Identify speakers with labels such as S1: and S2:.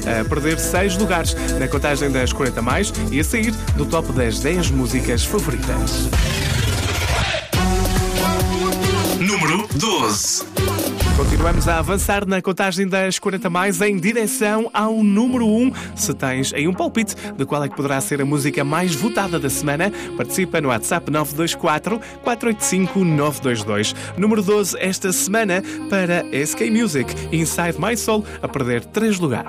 S1: a perder 6 lugares na contagem das 40 mais e a sair do top das 10 músicas favoritas.
S2: Número 12.
S1: Continuamos a avançar na contagem das 40 mais em direção ao número 1. Se tens aí um palpite de qual é que poderá ser a música mais votada da semana, participa no WhatsApp 924-485-922. Número 12 esta semana para SK Music, Inside My Soul, a perder 3 lugares.